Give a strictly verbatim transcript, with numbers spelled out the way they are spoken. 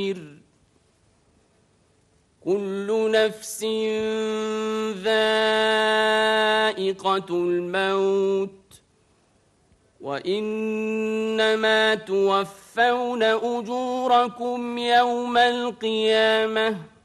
كل نفس ذائقة الموت وإنما توفون أجوركم يوم القيامة